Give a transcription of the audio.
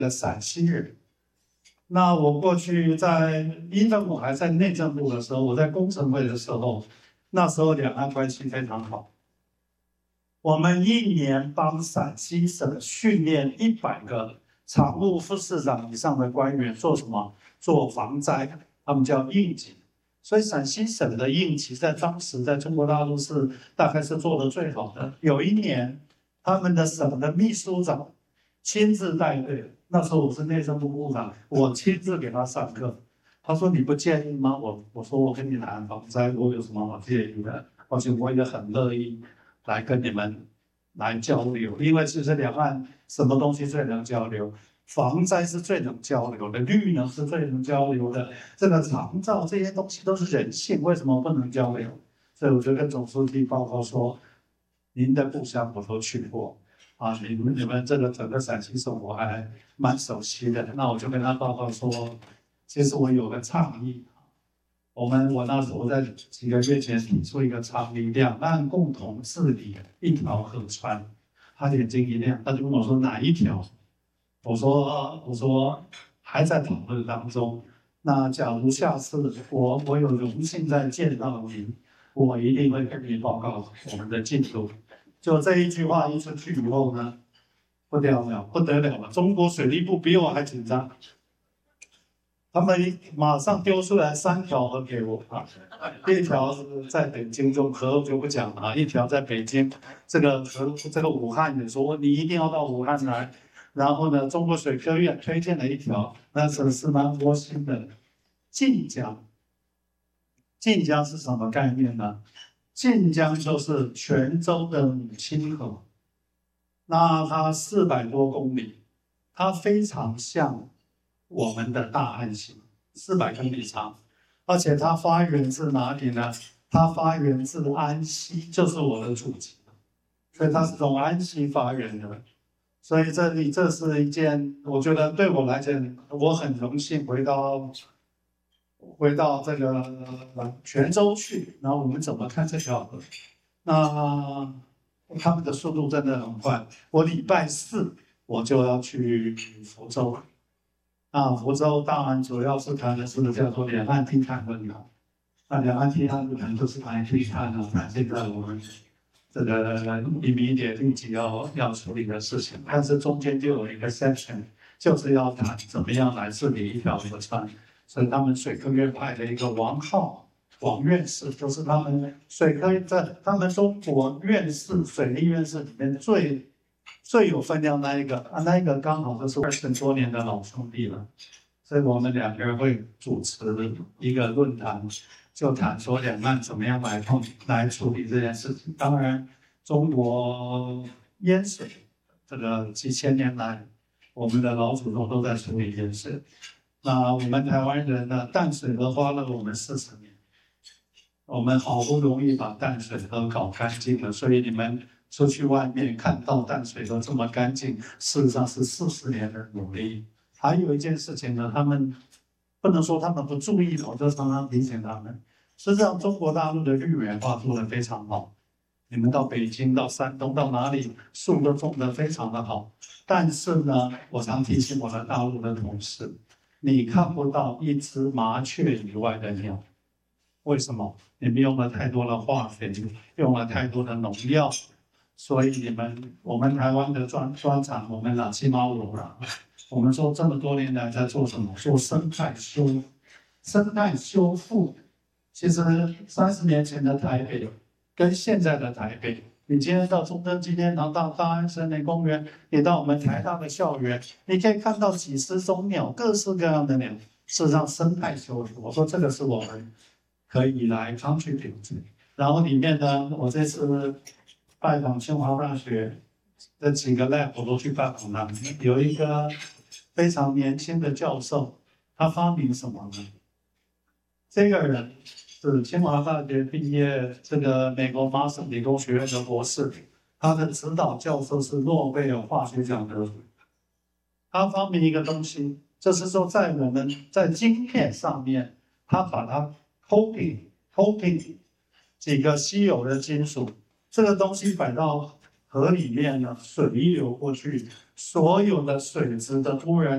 的陕西人。那我过去在我还在内政部的时候，我在工程会的时候，那时候两岸关系非常好。我们一年帮陕西省训练100个常务副市长以上的官员做什么？做防灾，他们叫应急。所以陕西省的应急在当时在中国大陆是大概是做得最好的。有一年，他们的省的秘书长亲自带队，那时候我是内政部部长，我亲自给他上课。他说：“你不介意吗？”我说：“我跟你谈防灾，我有什么好介意的？而且我也很乐意来跟你们来交流，因为其实两岸什么东西最能交流？防灾是最能交流的，绿能是最能交流的，这个长照这些东西都是人性，为什么不能交流？所以我就跟总书记报告说，您的故乡我都去过。”啊，你们这个整个陕西省我还蛮熟悉的，那我就跟他报告说，其实我有个倡议，我那时候在几个月前提出一个倡议，两岸共同治理一条河川。他眼睛一亮，他就问我说哪一条？我说还在讨论当中。那假如下次我有荣幸再见到您，我一定会跟您报告我们的进度。就这一句话一出去以后呢，不得了了！中国水利部比我还紧张，他们马上丢出来3条河给我啊，一条是在北京，河就不讲了啊，一条在北京，这个武汉也说你一定要到武汉来，然后呢，中国水科院推荐了一条，那是蛮窝心的，晋江。晋江是什么概念呢？晋江就是泉州的母亲河，那它400多公里，它非常像我们的大汉溪，400公里长，而且它发源自哪里呢？它发源自安溪，就是我的祖籍，所以它是从安溪发源的。所以这是一件，我觉得对我来讲，我很荣幸回到这个泉州去，然后我们怎么看这条河？那他们的速度真的很快。我礼拜4我就要去福州，福州当然主要是谈的是叫做两岸厅谈论坛。那两岸厅谈论坛就是谈厅谈现在我们这个immediate立即要处理的事情，但是中间就有一个 section， 就是要谈怎么样来治理一条河川。所以他们水科院派的一个王院士，就是他们他们中国院士、水利院士里面最有分量那一个刚好就是20多年的老兄弟了。所以我们2个人会主持一个论坛，就谈说两岸怎么样来处理这件事情。当然，中国淹水这个几千年来，我们的老祖宗都在处理淹水。那我们台湾人呢，淡水河花了我们40年，我们好不容易把淡水河搞干净了，所以你们出去外面看到淡水河这么干净，事实上是40年的努力。还有一件事情呢，他们不能说他们不注意，我就常常提醒他们。实际上，中国大陆的绿美化做得非常好，你们到北京、到山东、到哪里，树都种得非常的好。但是呢，我常提醒我的大陆的同事，你看不到一只麻雀以外的鸟，为什么？你们用了太多的化肥，用了太多的农药，所以我们台湾的专长，我们7毛5了。我们说这么多年来在做什么？做生态修复。其实30年前的台北跟现在的台北，你今天到中正纪念堂、到大安森林公园，你到我们台大的校园，你可以看到几十种鸟，各式各样的鸟。事实上，生态修复，我说这个是我们可以来contribute。然后里面呢，我这次拜访清华大学的几个 lab 我都去拜访他们，有一个非常年轻的教授，他发明什么呢？这个人是清华大学毕业，这个美国麻省理工学院的博士，他的指导教授是诺贝尔化学奖得主。他发明一个东西，就是说在我们在晶片上面，他把它 coating 几个稀有的金属，这个东西摆到河里面呢，水一流过去，所有的水质的污染